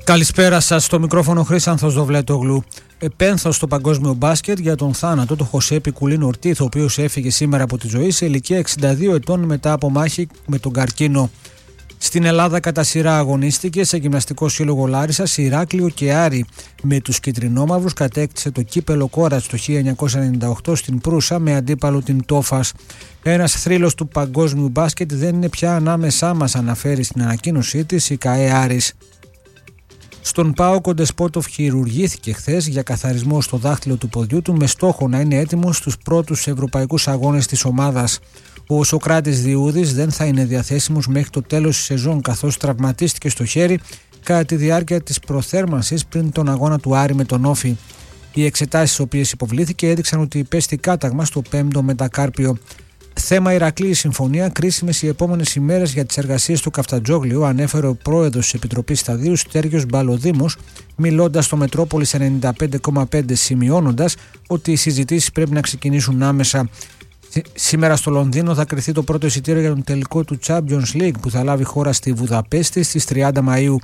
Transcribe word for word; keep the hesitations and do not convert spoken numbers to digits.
Καλησπέρα σας, στο μικρόφωνο Χρήσανθος Δοβλέτογλου. Επένθος στο παγκόσμιο μπάσκετ για τον θάνατο του Χωσέ Πικουλίν Ορτίθ, ο οποίος έφυγε σήμερα από τη ζωή σε ηλικία εξήντα δύο ετών μετά από μάχη με τον καρκίνο. Στην Ελλάδα κατά σειρά αγωνίστηκε σε γυμναστικό σύλλογο Λάρισσας, Ηράκλειο και Άρη. Με τους κιτρινόμαυρους κατέκτησε το κύπελο Κόρατς το χίλια εννιακόσια ενενήντα οκτώ στην Προύσα με αντίπαλο την Τόφας. Ένας θρύλος του παγκόσμιου μπάσκετ δεν είναι πια ανάμεσά μας, αναφέρει στην ανακοίνωσή της η ΚΑΕ Άρης. Στον ΠΑΟΚ ο Ντεσπότοφ χειρουργήθηκε χθες για καθαρισμό στο δάχτυλο του ποδιού του με στόχο να είναι έτοιμος στους πρώτους ευρωπαϊκούς αγώνες της ομάδας. Ο Σοκράτης Διούδης δεν θα είναι διαθέσιμος μέχρι το τέλος της σεζόν, καθώς τραυματίστηκε στο χέρι κατά τη διάρκεια της προθέρμανσης πριν τον αγώνα του Άρη με τον Όφη. Οι εξετάσεις στις οποίες υποβλήθηκε έδειξαν ότι υπέστη κάταγμα στο πέμπτο μετακάρπιο. Θέμα Ηρακλή η συμφωνία, κρίσιμες οι επόμενες ημέρες για τις εργασίες του Καφτατζόγλιου, ανέφερε ο πρόεδρος της Επιτροπής Σταδίου Στέργιος Μπαλοδήμος, μιλώντας στο Μετρόπολης ενενήντα πέντε κόμμα πέντε, σημειώνοντας ότι οι συζητήσεις πρέπει να ξεκινήσουν άμεσα. Σήμερα στο Λονδίνο θα κριθεί το πρώτο εισιτήριο για τον τελικό του Champions League που θα λάβει χώρα στη Βουδαπέστη στις τριάντα Μαΐου.